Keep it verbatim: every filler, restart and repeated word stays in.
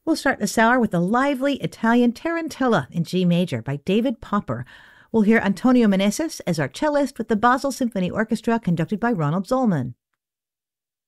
We'll start this hour with the lively Italian Tarantella in G major by David Popper. We'll hear Antonio Meneses as our cellist with the Basel Symphony Orchestra conducted by Ronald Zolman.